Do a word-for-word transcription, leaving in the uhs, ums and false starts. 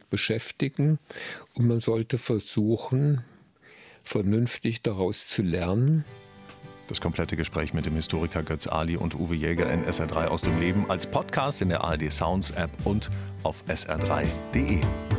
damit beschäftigen und man sollte versuchen, vernünftig daraus zu lernen. Das komplette Gespräch mit dem Historiker Götz Ali und Uwe Jäger in S R drei aus dem Leben als Podcast in der A R D Sounds App und auf S R drei punkt de.